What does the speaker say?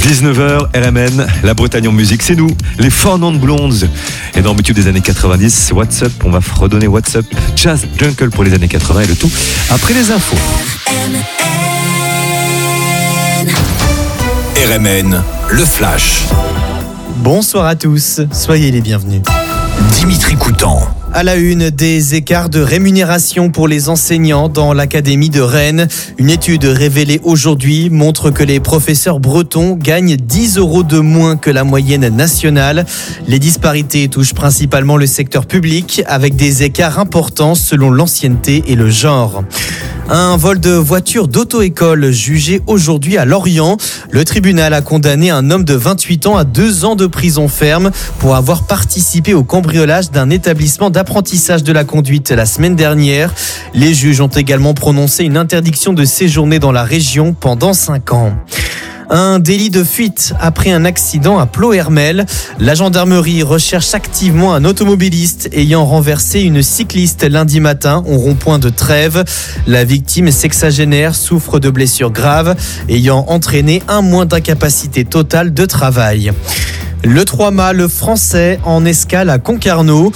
19h, RMN, la Bretagne en musique, c'est nous, les Four Non Blondes. Et dans le tube des années 90, What's Up, on va redonner What's Up, Jazz Jungle pour les années 80 et le tout après les infos. RMN, le Flash. Bonsoir à tous, soyez les bienvenus. Dimitri Coutan. À la une, des écarts de rémunération pour les enseignants dans l'académie de Rennes. Une étude révélée aujourd'hui montre que les professeurs bretons gagnent 10 € de moins que la moyenne nationale. Les disparités touchent principalement le secteur public avec des écarts importants selon l'ancienneté et le genre. Un vol de voiture d'auto-école jugé aujourd'hui à Lorient. Le tribunal a condamné un homme de 28 ans à 2 ans de prison ferme pour avoir participé au cambriolage d'un établissement d'apprentissage de la conduite la semaine dernière. Les juges ont également prononcé une interdiction de séjourner dans la région pendant 5 ans. Un délit de fuite après un accident à Ploërmel. La gendarmerie recherche activement un automobiliste ayant renversé une cycliste lundi matin au rond-point de Trèves. La victime sexagénaire souffre de blessures graves ayant entraîné 1 mois d'incapacité totale de travail. Le 3 mâts, le français en escale à Concarneau.